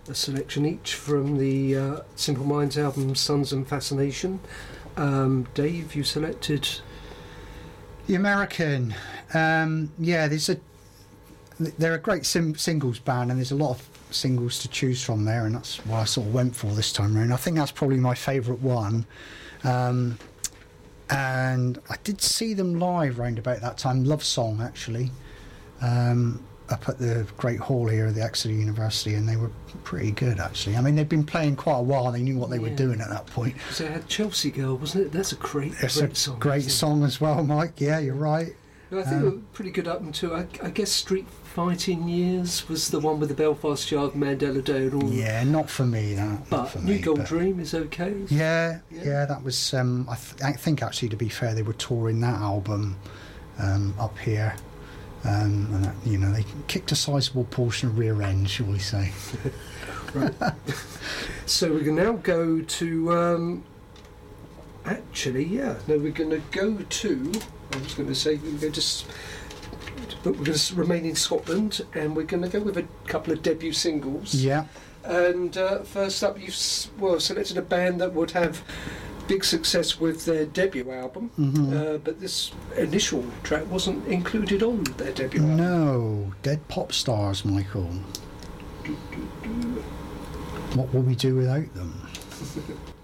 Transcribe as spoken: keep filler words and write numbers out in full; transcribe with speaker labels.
Speaker 1: a selection each from the uh, Simple Minds album Sons and Fascination. Um, Dave, you selected
Speaker 2: The American. Um, yeah, there's a they're a great sim- singles band, and there's a lot of singles to choose from there, and that's what I sort of went for this time around. I think that's probably my favourite one. Um, and I did see them live round about that time, Love Song actually, um, up at the Great Hall here at the Exeter University, and they were pretty good actually. I mean, they'd been playing quite a while, they knew what they
Speaker 1: yeah.
Speaker 2: were doing at that point.
Speaker 1: So they had Chelsea Girl, wasn't it? That's a great,
Speaker 2: It's
Speaker 1: great
Speaker 2: a
Speaker 1: song.
Speaker 2: great song as well, Mike. Yeah, you're right.
Speaker 1: No, I think
Speaker 2: Um,
Speaker 1: they were pretty good up until, I, I guess, Street Fighting Years was the one with the Belfast Yard, Mandela Day and all.
Speaker 2: Yeah, not for me, that. not
Speaker 1: But
Speaker 2: for
Speaker 1: New
Speaker 2: me,
Speaker 1: Gold
Speaker 2: but-
Speaker 1: Dream is okay.
Speaker 2: Yeah,
Speaker 1: Yeah.
Speaker 2: yeah, that was. Um, I, th- I think actually, to be fair, they were touring that album um, up here, um, and that, you know, they kicked a sizable portion of rear end, shall we say?
Speaker 1: Right. So we can now go to. Um, actually, yeah. No, we're going to go to. I was going to say we're going to. s- But we're going to remain in Scotland, and we're going to go with a couple of debut singles.
Speaker 2: Yeah,
Speaker 1: And uh, first up, you've s- well selected a band that would have big success with their debut album,
Speaker 2: Mhm.
Speaker 1: uh, but this initial track wasn't included on their debut album.
Speaker 2: no, Dead Pop Stars, Michael. What will we do without them?